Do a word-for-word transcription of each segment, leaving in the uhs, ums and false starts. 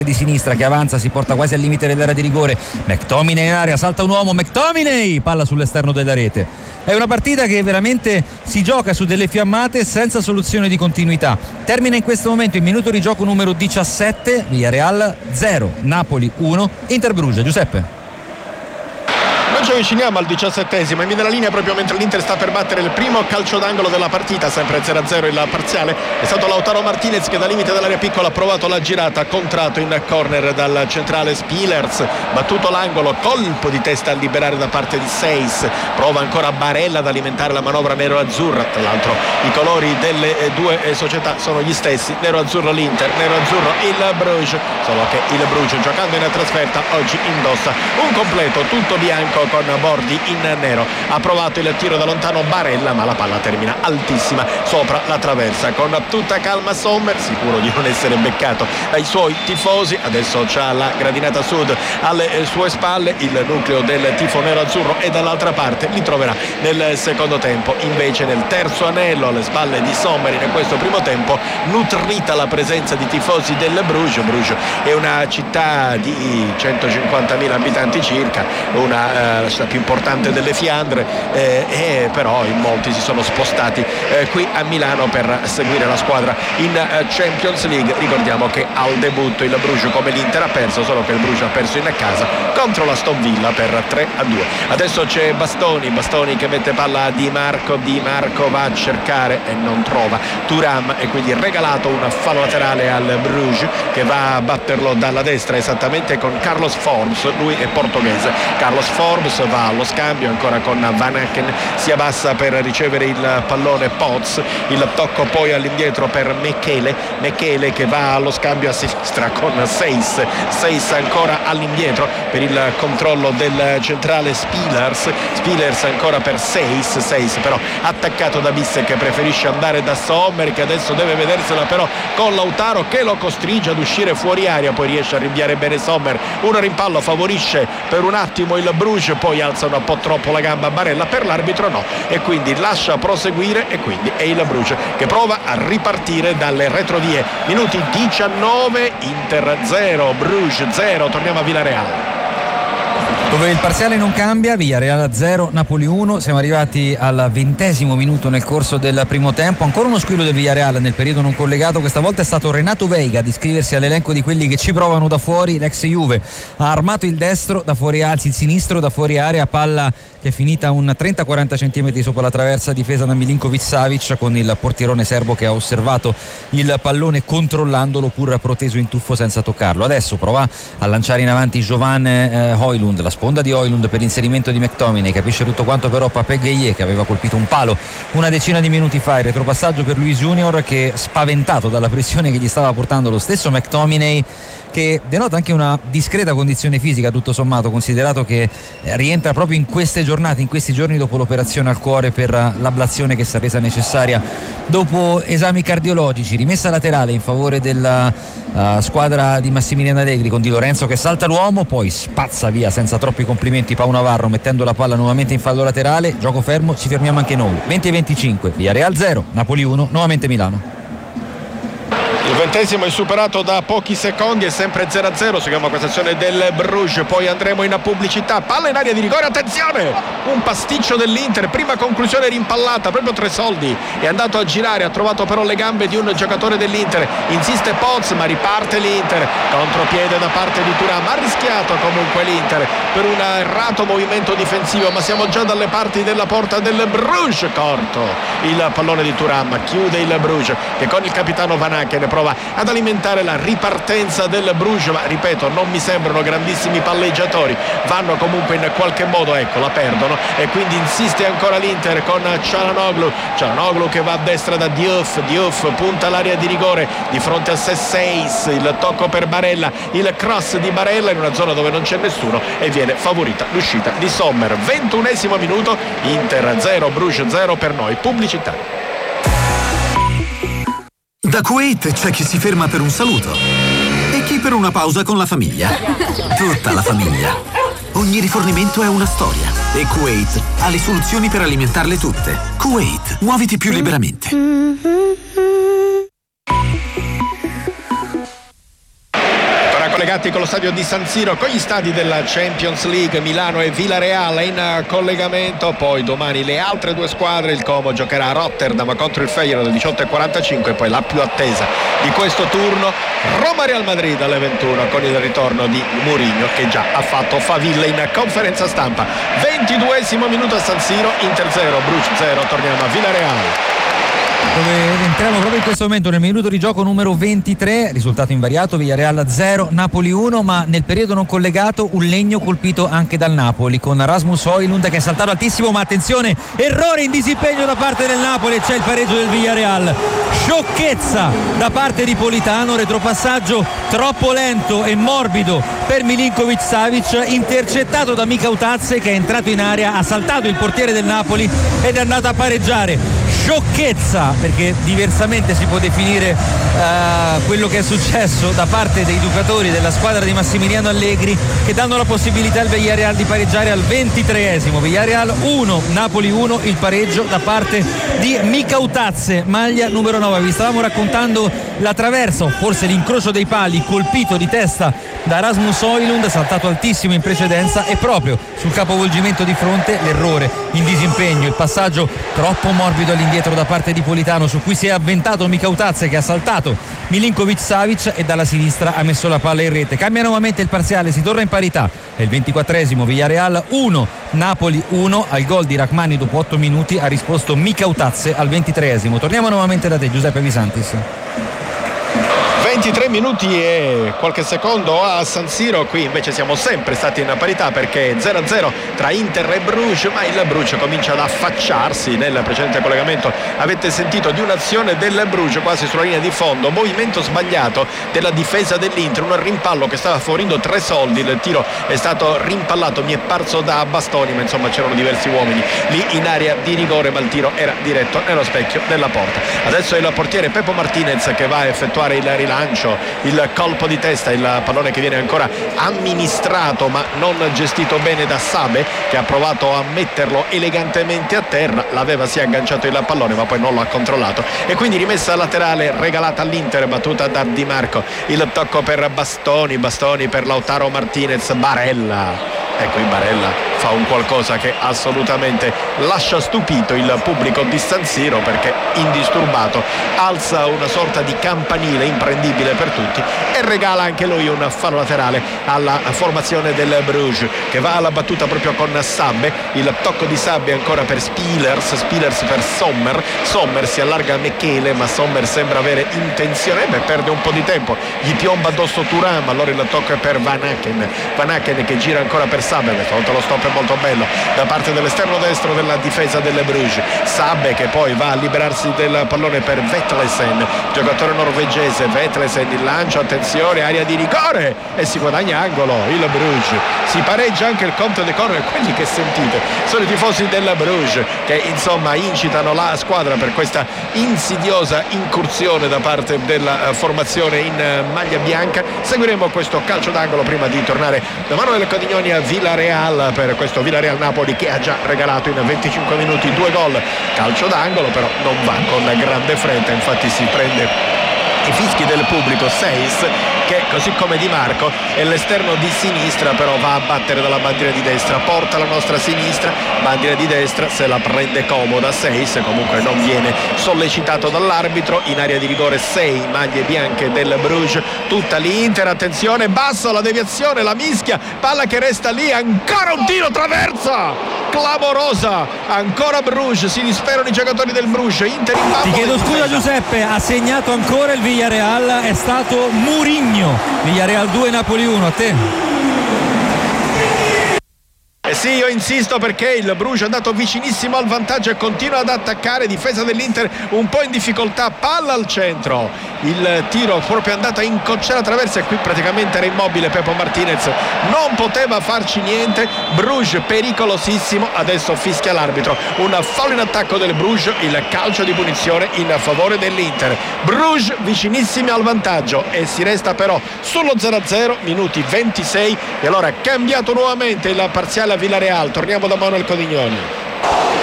di sinistra che avanza, si porta quasi al limite dell'area di rigore. McTominay in area, salta un uomo, McTominay, palla sull'esterno della rete. È una partita che veramente si gioca su delle fiammate senza soluzione di continuità. Termina in questo momento il minuto di gioco numero diciassette, Villarreal zero, Napoli uno, Inter Bruges. Giuseppe. Noi ci avviciniamo al diciassettesimo e viene la linea proprio mentre l'Inter sta per battere il primo calcio d'angolo della partita, sempre zero a zero il parziale. È stato Lautaro Martinez che da limite dell'area piccola ha provato la girata, contrato in corner dal centrale Spillers, battuto l'angolo, colpo di testa a liberare da parte di Seis, prova ancora Barella ad alimentare la manovra nero-azzurra. Tra l'altro i colori delle due società sono gli stessi, nero-azzurro l'Inter, nero-azzurro il Bruges, solo che il Bruges giocando in trasferta oggi indossa un completo tutto bianco con bordi in nero. Ha provato il tiro da lontano Barella, ma la palla termina altissima sopra la traversa. Con tutta calma Sommer, sicuro di non essere beccato dai suoi tifosi. Adesso c'ha la gradinata sud alle sue spalle, il nucleo del tifo nero-azzurro, e dall'altra parte li troverà nel secondo tempo. Invece nel terzo anello alle spalle di Sommer in questo primo tempo, nutrita la presenza di tifosi del Bruges. Bruges è una città di centocinquantamila abitanti circa, una la città più importante delle Fiandre, eh, e però in molti si sono spostati eh, qui a Milano per seguire la squadra in eh, Champions League. Ricordiamo che al debutto il Bruges, come l'Inter, ha perso, solo che il Bruges ha perso in casa contro la Aston Villa per tre a due. Adesso c'è Bastoni, Bastoni che mette palla a Di Marco, Di Marco va a cercare e non trova Thuram, e quindi regalato un fallo laterale al Bruges che va a batterlo dalla destra esattamente con Carlos Forbes, lui è portoghese. Carlos Forbes va allo scambio ancora con Van Aken, si abbassa per ricevere il pallone Potts, il tocco poi all'indietro per Mechele, Mechele che va allo scambio a sinistra con Seis, Seis ancora all'indietro per il controllo del centrale Spillers, Spillers ancora per Seis, Seis però attaccato da Bissek che preferisce andare da Sommer, che adesso deve vedersela però con Lautaro che lo costringe ad uscire fuori aria, poi riesce a rinviare bene Sommer, un rimpallo favorisce per un attimo il Bruges, poi alza un po' troppo la gamba a Barella, per l'arbitro no, e quindi lascia proseguire, e quindi è il Bruges che prova a ripartire dalle retrovie. Minuti diciannove, Inter zero, Bruges zero. Torniamo a Villarreal, dove il parziale non cambia, Villarreal zero, Napoli uno. Siamo arrivati al ventesimo minuto nel corso del primo tempo. Ancora uno squillo del Villarreal nel periodo non collegato. Questa volta è stato Renato Veiga ad iscriversi all'elenco di quelli che ci provano da fuori. L'ex Juve ha armato il destro da fuori, alzi il sinistro da fuori area, palla che è finita un trenta quaranta centimetri sopra la traversa difesa da Milinkovic-Savic, con il portierone serbo che ha osservato il pallone controllandolo pur proteso in tuffo senza toccarlo. Adesso prova a lanciare in avanti Jovan eh, Højlund, la sponda di Højlund per l'inserimento di McTominay, capisce tutto quanto però Pape Gueye, che aveva colpito un palo una decina di minuti fa. Il retropassaggio per Luis Junior, che, spaventato dalla pressione che gli stava portando lo stesso McTominay, che denota anche una discreta condizione fisica tutto sommato, considerato che rientra proprio in queste giornate, in questi giorni dopo l'operazione al cuore per l'ablazione che si è resa necessaria dopo esami cardiologici. Rimessa laterale in favore della uh, squadra di Massimiliano Allegri, con Di Lorenzo che salta l'uomo, poi spazza via senza troppi complimenti Pau Navarro, mettendo la palla nuovamente in fallo laterale. Gioco fermo, ci fermiamo anche noi. venti e venticinque, Villarreal zero, Napoli uno, nuovamente Milano. Il ventesimo è superato da pochi secondi, è sempre zero a zero. Seguiamo questa azione del Bruges, poi andremo in pubblicità. Palla in area di rigore, attenzione! Un pasticcio dell'Inter, prima conclusione rimpallata, proprio tre soldi. È andato a girare, ha trovato però le gambe di un giocatore dell'Inter. Insiste Potts, ma riparte l'Inter. Contropiede da parte di Thuram. Ha rischiato comunque l'Inter per un errato movimento difensivo, ma siamo già dalle parti della porta del Bruges. Corto il pallone di Thuram, chiude il Bruges, che con il capitano Van Aken prova ad alimentare la ripartenza del Bruges, ma ripeto, non mi sembrano grandissimi palleggiatori. Vanno comunque in qualche modo, ecco, la perdono, e quindi insiste ancora l'Inter con Çalhanoğlu, Çalhanoğlu che va a destra da Diouf, Diouf punta l'area di rigore, di fronte a sé Seis, il tocco per Barella, il cross di Barella in una zona dove non c'è nessuno, e viene favorita l'uscita di Sommer. ventunesimo minuto, Inter zero, Bruges zero per noi. Pubblicità. Da Kuwait c'è chi si ferma per un saluto e chi per una pausa con la famiglia. Tutta la famiglia. Ogni rifornimento è una storia e Kuwait ha le soluzioni per alimentarle tutte. Kuwait, muoviti più liberamente. collegati con lo stadio di San Siro, con gli stadi della Champions League. Milano e Villarreal in collegamento. Poi domani le altre due squadre. Il Como giocherà a Rotterdam contro il Feyenoord alle diciotto e quarantacinque. Poi la più attesa di questo turno, Roma-Real Madrid alle ventuno, con il ritorno di Mourinho, che già ha fatto faville in conferenza stampa. ventiduesimo minuto a San Siro, Inter zero, Bruges zero. Torniamo a Villarreal, dove entriamo proprio in questo momento nel minuto di gioco numero ventitré, risultato invariato, Villarreal zero, Napoli uno, ma nel periodo non collegato un legno colpito anche dal Napoli, con Rasmus Højlund che è saltato altissimo, ma attenzione, errore in disimpegno da parte del Napoli e c'è il pareggio del Villarreal. Sciocchezza da parte di Politano, retropassaggio troppo lento e morbido per Milinkovic-Savic, intercettato da Mikautadze che è entrato in area, ha saltato il portiere del Napoli ed è andato a pareggiare. Sciocchezza, perché diversamente si può definire uh, quello che è successo da parte dei giocatori della squadra di Massimiliano Allegri, che danno la possibilità al Villarreal di pareggiare al ventitreesimo. Villarreal uno, Napoli uno, il pareggio da parte di Mikautadze, maglia numero nove. Vi stavamo raccontando la traversa, o forse l'incrocio dei pali, colpito di testa da Rasmus Højlund, saltato altissimo in precedenza, e proprio sul capovolgimento di fronte l'errore in disimpegno, il passaggio troppo morbido all'indietro da parte di Politano, su cui si è avventato Mikautadze che ha saltato Milinkovic-Savic e dalla sinistra ha messo la palla in rete. Cambia nuovamente il parziale, si torna in parità. È il ventiquattresimo, Villarreal uno, Napoli uno. Al gol di Rachmani dopo otto minuti ha risposto Mikautadze al ventitreesimo. Torniamo nuovamente da te, Giuseppe Visantis. ventitré minuti e qualche secondo a San Siro. Qui invece siamo sempre stati in parità, perché zero a zero tra Inter e Bruges, ma il Bruges comincia ad affacciarsi. Nel precedente collegamento avete sentito di un'azione del Bruges quasi sulla linea di fondo, movimento sbagliato della difesa dell'Inter, un rimpallo che stava fornendo tre soldi, il tiro è stato rimpallato, mi è parso da bastoni, ma insomma c'erano diversi uomini lì in area di rigore, ma il tiro era diretto nello specchio della porta. Adesso è il portiere Pepo Martinez che va a effettuare il rilancio, il colpo di testa, il pallone che viene ancora amministrato ma non gestito bene da Sabe, che ha provato a metterlo elegantemente a terra, l'aveva sì agganciato il pallone ma poi non lo ha controllato, e quindi rimessa laterale regalata all'Inter, battuta da Di Marco. Il tocco per Bastoni, Bastoni per Lautaro Martinez, Barella. Ecco, in Barella fa un qualcosa che assolutamente lascia stupito il pubblico di San Siro, perché indisturbato alza una sorta di campanile imprendibile per tutti e regala anche lui un fallo laterale alla formazione del Bruges, che va alla battuta proprio con Sabbe. Il tocco di Sabbe ancora per Spilers, Spilers per Sommer, Sommer si allarga a Mechele, ma Sommer sembra avere intenzione, beh, perde un po' di tempo, gli piomba addosso Thuram, allora il tocco è per Van Aken, Van Aken che gira ancora per Sabbe. Questa volta lo stop è molto bello da parte dell'esterno destro della difesa delle Bruges. Sabbe che poi va a liberarsi del pallone per Vetlesen, giocatore norvegese. Vetlesen, il lancio, attenzione, area di rigore e si guadagna angolo il Bruges. Si pareggia anche il conto dei corner. Quelli che sentite sono i tifosi della Bruges che insomma incitano la squadra per questa insidiosa incursione da parte della formazione in maglia bianca. Seguiremo questo calcio d'angolo prima di tornare da Manuel Codignoni a Villarreal per questo Villarreal Napoli, che ha già regalato in venticinque minuti due gol. Calcio d'angolo però non va con grande fretta, infatti si prende i fischi del pubblico. Seis, che così come Di Marco è l'esterno di sinistra, però va a battere dalla bandiera di destra, porta la nostra sinistra, bandiera di destra, se la prende comoda. Seis comunque non viene sollecitato dall'arbitro. In area di rigore sei maglie bianche del Bruges, tutta l'Inter. Attenzione, basso, la deviazione, la mischia, palla che resta lì, ancora un tiro traversa clamorosa, ancora Bruges, si disperano i giocatori del Bruges. Inter in Ti chiedo scusa Giuseppe, ha segnato ancora il Villarreal, è stato Mourinho. Villarreal due, Napoli uno. A te. Eh sì, io insisto, perché il Bruges è andato vicinissimo al vantaggio e continua ad attaccare. Difesa dell'Inter un po' in difficoltà, palla al centro, il tiro proprio è andato a incocciare la traversa e qui praticamente era immobile Pepo Martinez, non poteva farci niente. Bruges pericolosissimo, adesso fischia l'arbitro, un fallo in attacco del Bruges, il calcio di punizione in favore dell'Inter. Bruges vicinissimi al vantaggio e si resta però sullo zero a zero, minuti ventisei, e allora cambiato nuovamente il parziale a Villarreal. Torniamo da Manuel Codignoni.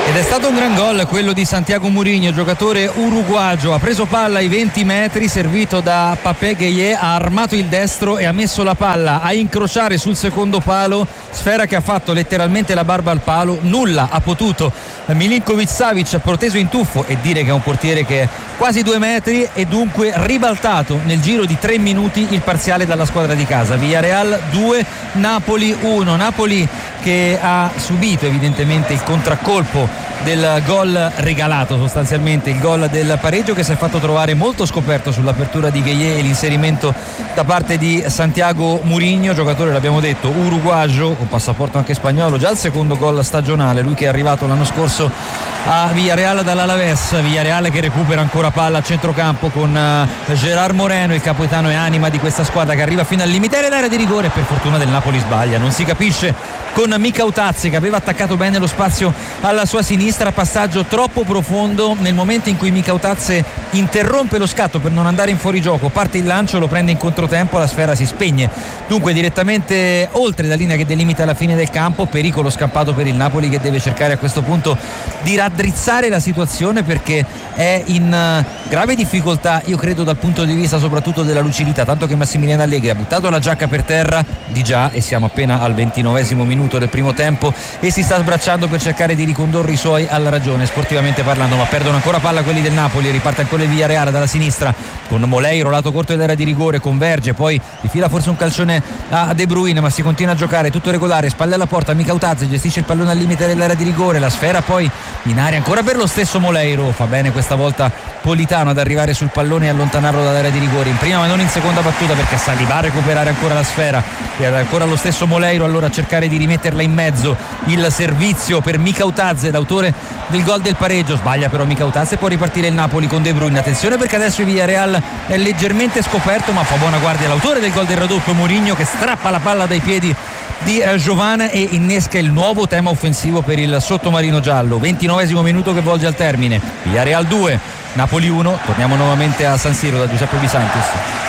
Ed è stato un gran gol quello di Santiago Mourinho, giocatore uruguagio. Ha preso palla ai venti metri, servito da Papé Gueye, ha armato il destro e ha messo la palla a incrociare sul secondo palo, sfera che ha fatto letteralmente la barba al palo. Nulla ha potuto Milinkovic Savic, proteso in tuffo, e dire che è un portiere che è quasi due metri, e dunque ribaltato nel giro di tre minuti il parziale dalla squadra di casa. Villarreal due, Napoli uno. Napoli che ha subito evidentemente il contraccolpo del gol regalato, sostanzialmente il gol del pareggio, che si è fatto trovare molto scoperto sull'apertura di Gueye e l'inserimento da parte di Santiago Mourinho, giocatore, l'abbiamo detto, uruguagio con passaporto anche spagnolo, già il secondo gol stagionale, lui che è arrivato l'anno scorso a Villarreal dall'Alaves. Villarreal che recupera ancora palla a centrocampo con Gerard Moreno, il capitano e anima di questa squadra, che arriva fino al limite dell'area di rigore. Per fortuna del Napoli sbaglia, non si capisce, con Mikautazzi che aveva attaccato bene lo spazio alla sua sinistra, passaggio troppo profondo nel momento in cui Mikautazzi interrompe lo scatto per non andare in fuorigioco, parte il lancio, lo prende in controtempo, la sfera si spegne dunque direttamente oltre la linea che delimita la fine del campo. Pericolo scampato per il Napoli, che deve cercare a questo punto di raddrizzare la situazione, perché è in grave difficoltà, io credo, dal punto di vista soprattutto della lucidità, tanto che Massimiliano Allegri ha buttato la giacca per terra di già, e siamo appena al ventinovesimo minuto del primo tempo, e si sta sbracciando per cercare di ricondurre i suoi alla ragione sportivamente parlando, ma perdono ancora palla quelli del Napoli. Riparte ancora il Villarreal dalla sinistra con Moleiro, lato corto dell'area di rigore, converge, poi rifila forse un calcione a De Bruyne, ma si continua a giocare tutto regolare, spalle alla porta. Mikautazzi gestisce il pallone al limite dell'area di rigore, la sfera poi in aria ancora per lo stesso Moleiro, fa bene questa volta Politano ad arrivare sul pallone e allontanarlo dall'area di rigore, in prima ma non in seconda battuta, perché Sali va a recuperare ancora la sfera e ancora lo stesso Moleiro allora a cercare di rimetterla in mezzo. Il servizio per Mikautazzi, l'autore del gol del pareggio, sbaglia però Mikautazzi, può ripartire il Napoli con De Bruyne. Attenzione, perché adesso il Villarreal è leggermente scoperto, ma fa buona guardia l'autore del gol del raddoppio, Mourinho, che strappa la palla dai piedi di eh, Giovane e innesca il nuovo tema offensivo per il sottomarino giallo. ventinovesimo minuto che volge al termine, Villarreal due, Napoli uno. Torniamo nuovamente a San Siro da Giuseppe Bisantis.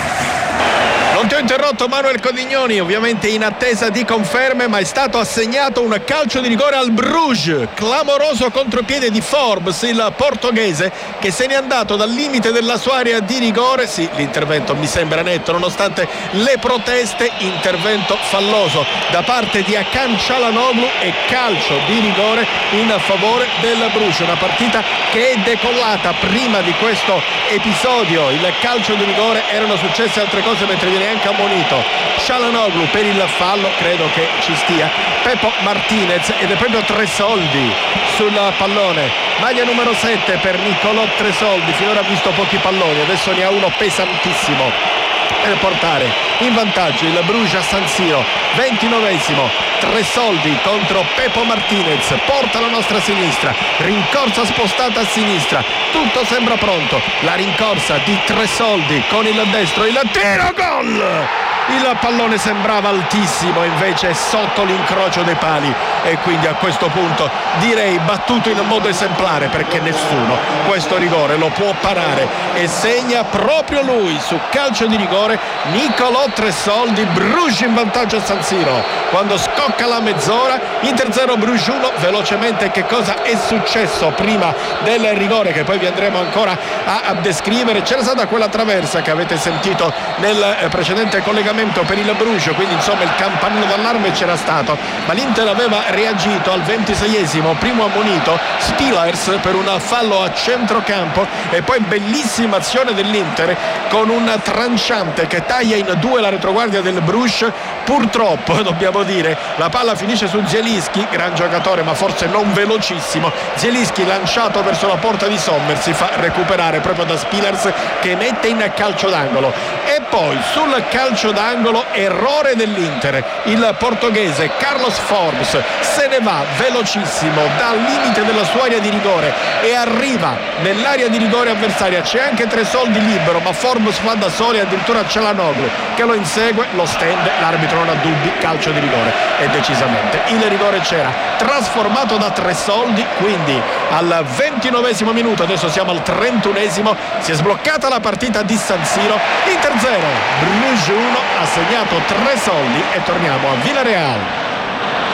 Non ti ho interrotto, Manuel Codignoni, ovviamente in attesa di conferme, ma è stato assegnato un calcio di rigore al Bruges. Clamoroso contropiede di Forbes, il portoghese, che se n'è andato dal limite della sua area di rigore. Sì, l'intervento mi sembra netto nonostante le proteste, intervento falloso da parte di Hakan Çalhanoğlu e calcio di rigore in favore del Bruges. Una partita che è decollata prima di questo episodio. Il calcio di rigore, erano successe altre cose mentre viene anche ammonito Çalhanoğlu per il fallo. Credo che ci stia Pepo Martinez ed è proprio Tresoldi sul pallone, maglia numero sette per Nicolò Tresoldi. Finora ha visto pochi palloni, adesso ne ha uno pesantissimo per portare in vantaggio il Bruges a San Siro. ventinovesimo, Tresoldi contro Pepo Martinez, porta la nostra sinistra, rincorsa spostata a sinistra, tutto sembra pronto, la rincorsa di Tresoldi con il destro, il tiro, gol! Il pallone sembrava altissimo, invece è sotto l'incrocio dei pali, e quindi a questo punto direi battuto in modo esemplare, perché nessuno questo rigore lo può parare, e segna proprio lui su calcio di rigore Nicolò Tresoldi. Bruges in vantaggio a San Siro quando scocca la mezz'ora. Inter zero, Bruges uno. Velocemente che cosa è successo prima del rigore, che poi vi andremo ancora a, a descrivere. C'era stata quella traversa che avete sentito nel precedente collegamento per il Bruges, quindi insomma il campanello d'allarme c'era stato, ma l'Inter aveva reagito al ventiseiesimo, primo ammonito Spillers per un fallo a centrocampo, e poi bellissima azione dell'Inter con un tranciante che taglia in due la retroguardia del Bruges. Purtroppo dobbiamo dire la palla finisce su Zielinski, gran giocatore ma forse non velocissimo. Zielinski lanciato verso la porta di Sommer, si fa recuperare proprio da Spillers, che mette in calcio d'angolo. E poi sul calcio d'angolo errore dell'Inter, il portoghese Carlos Forbes se ne va velocissimo dal limite della sua area di rigore e arriva nell'area di rigore avversaria. C'è anche Tresoldi libero, ma Forbes fa da solo, e addirittura Çalhanoğlu che lo insegue, lo stende, l'arbitro non ha dubbi, calcio di rigore. E decisamente il rigore c'era, trasformato da Tresoldi, quindi al ventinovesimo minuto, adesso siamo al trentunesimo, si è sbloccata la partita di San Siro. Inter zero, Bruges uno, ha segnato Tresoldi, e torniamo a Villarreal.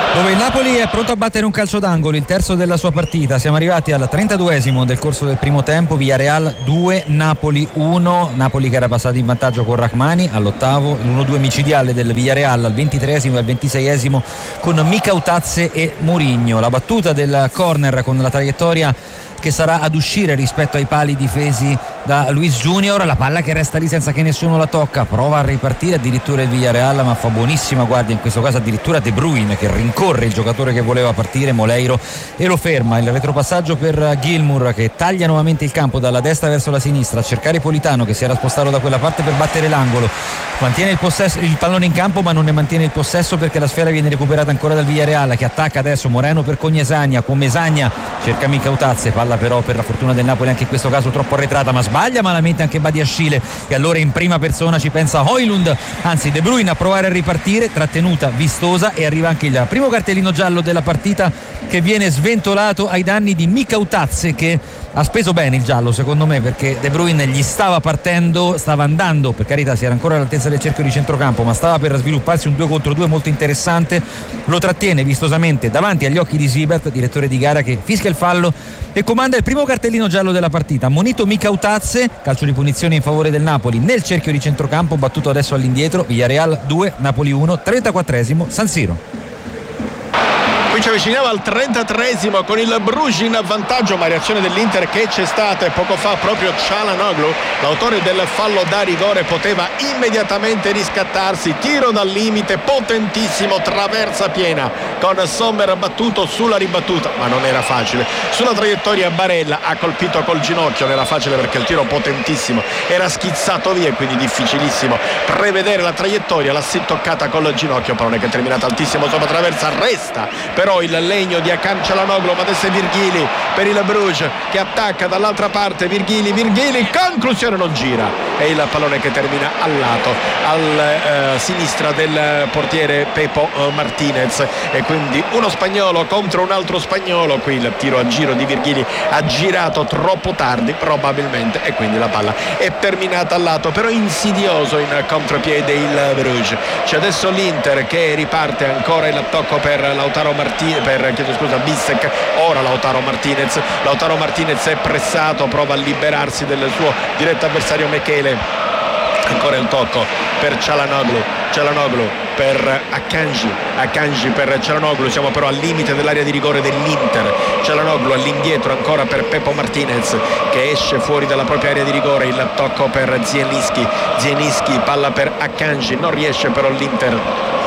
dove il Napoli è pronto a battere un calcio d'angolo, il terzo della sua partita. Siamo arrivati al trentaduesimo del corso del primo tempo. Villarreal due, Napoli uno. Napoli che era passato in vantaggio con Rachmani all'ottavo, l'uno due micidiale del Villarreal al ventitreesimo e al ventiseiesimo con Micautazze e Mourinho. La battuta del corner con la traiettoria che sarà ad uscire rispetto ai pali difesi da Luis Junior, la palla che resta lì senza che nessuno la tocca, prova a ripartire addirittura il Villarreal, ma fa buonissima guardia in questo caso addirittura De Bruyne che rincorre il giocatore che voleva partire, Moleiro, e lo ferma. Il retropassaggio per Gilmour che taglia nuovamente il campo dalla destra verso la sinistra a cercare Politano che si era spostato da quella parte per battere l'angolo, mantiene il, possesso, il pallone in campo ma non ne mantiene il possesso perché la sfera viene recuperata ancora dal Villarreal che attacca adesso Moreno per Cognesagna, con Mesagna cerca Micautazze, palla però per la fortuna del Napoli anche in questo caso troppo arretrata, ma sbaglia malamente anche Badiashile e allora in prima persona ci pensa Højlund, anzi De Bruyne a provare a ripartire, trattenuta vistosa e arriva anche il primo cartellino giallo della partita che viene sventolato ai danni di Micautazze che ha speso bene il giallo secondo me perché De Bruyne gli stava partendo, stava andando, per carità si era ancora all'altezza del cerchio di centrocampo ma stava per svilupparsi un due contro due molto interessante, lo trattiene vistosamente davanti agli occhi di Siebert, direttore di gara, che fischia il fallo e comanda il primo cartellino giallo della partita. Ammonito Micautazze, calcio di punizione in favore del Napoli nel cerchio di centrocampo, battuto adesso all'indietro. Villarreal due, Napoli uno, trentaquattresimo, San Siro. Qui ci avviciniamo al trentatreesimo con il Bruges in vantaggio, ma reazione dell'Inter che c'è stata e poco fa proprio Çalhanoğlu, l'autore del fallo da rigore, poteva immediatamente riscattarsi, tiro dal limite potentissimo, traversa piena con Sommer battuto sulla ribattuta, ma non era facile. Sulla traiettoria Barella ha colpito col ginocchio, non era facile perché il tiro potentissimo era schizzato via e quindi difficilissimo prevedere la traiettoria, l'ha sì toccata col ginocchio, pallone che è terminato altissimo sopra traversa, resta però il legno di Hakan Çalhanoğlu, ma adesso è Virgili per il Bruges che attacca dall'altra parte, Virgili, Virgili, conclusione non gira, è il pallone che termina al lato, al eh, sinistra del portiere Pepo eh, Martinez, e quindi uno spagnolo contro un altro spagnolo. Qui il tiro a giro di Virgili ha girato troppo tardi probabilmente e quindi la palla è terminata al lato, però insidioso in contropiede il Bruges. C'è adesso l'Inter che riparte ancora il tocco per Lautaro Martinez, per chiedo scusa Bissek, ora Lautaro Martinez Lautaro Martinez è pressato, prova a liberarsi del suo diretto avversario Mechele, ancora il tocco per Çalhanoğlu Çalhanoğlu per Akanji Akanji per Çalhanoğlu, siamo però al limite dell'area di rigore dell'Inter. Çalhanoğlu all'indietro ancora per Pepo Martinez che esce fuori dalla propria area di rigore, il tocco per Zielinski Zielinski, palla per Akanji, non riesce però l'Inter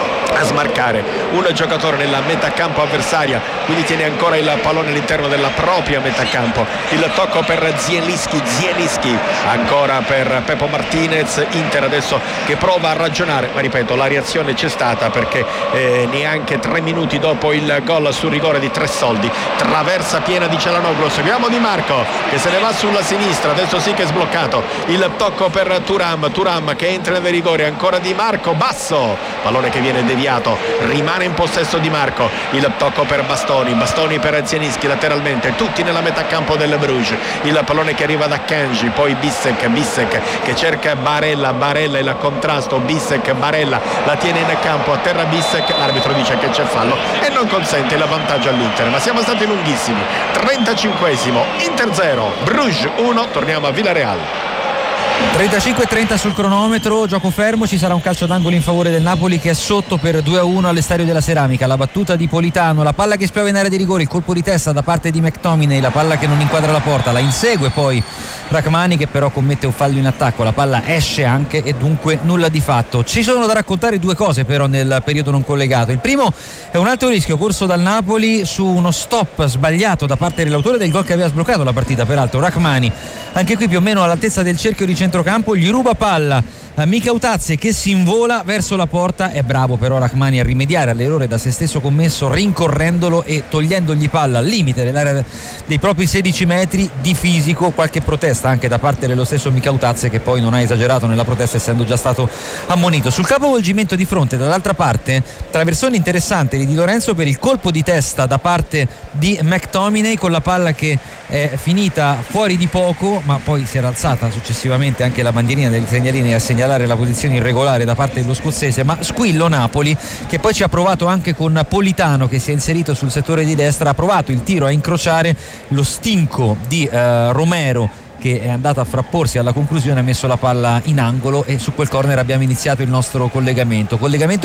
a smarcare un giocatore nella metà campo avversaria, quindi tiene ancora il pallone all'interno della propria metà campo. Il tocco per Zielinski Zielinski ancora per Pepo Martinez, Inter adesso che prova a ragionare, ma ripeto la reazione c'è stata perché eh, neanche tre minuti dopo il gol sul rigore di Tressoldi, traversa piena di Çalhanoğlu, seguiamo Di Marco che se ne va sulla sinistra, adesso sì che è sbloccato, il tocco per Thuram Thuram che entra nel rigore, ancora Di Marco, basso, pallone che viene deviato, rimane in possesso Di Marco, il tocco per Bastoni Bastoni per Zielinski lateralmente, tutti nella metà campo del Bruges, il pallone che arriva da Kanji, poi Bissek Bissek che cerca Barella Barella il contrasto, Bissek Barella la tiene in campo, a terra Bissek, l'arbitro dice che c'è fallo e non consente il vantaggio all'Inter, ma siamo stati lunghissimi. Trentacinquesimo, Inter zero, Bruges uno, torniamo a Villarreal. trentacinque trenta sul cronometro, gioco fermo, ci sarà un calcio d'angolo in favore del Napoli che è sotto per due a uno all'Estadio della Ceramica. La battuta di Politano, la palla che spiova in area di rigore, il colpo di testa da parte di McTominay, la palla che non inquadra la porta, la insegue poi Rachmani che però commette un fallo in attacco, la palla esce anche e dunque nulla di fatto. Ci sono da raccontare due cose però nel periodo non collegato. Il primo è un altro rischio corso dal Napoli su uno stop sbagliato da parte dell'autore del gol che aveva sbloccato la partita, peraltro Rachmani, anche qui più o meno all'altezza del cerchio di centrocampo, gli ruba palla a Micautazze che si invola verso la porta, è bravo però Rachmani a rimediare all'errore da se stesso commesso rincorrendolo e togliendogli palla al limite dell'area dei propri sedici metri di fisico, qualche protesta anche da parte dello stesso Micautazze che poi non ha esagerato nella protesta essendo già stato ammonito. Sul capovolgimento di fronte dall'altra parte traversone interessante di Di Lorenzo per il colpo di testa da parte di McTominay con la palla che è finita fuori di poco, ma poi si era alzata successivamente anche la bandierina del segnalini e ha segnalato segnalare la posizione irregolare da parte dello scozzese, ma squillo Napoli, che poi ci ha provato anche con Politano, che si è inserito sul settore di destra, ha provato il tiro a incrociare, lo stinco di eh, Romero che è andato a frapporsi alla conclusione, ha messo la palla in angolo e su quel corner abbiamo iniziato il nostro collegamento collegamento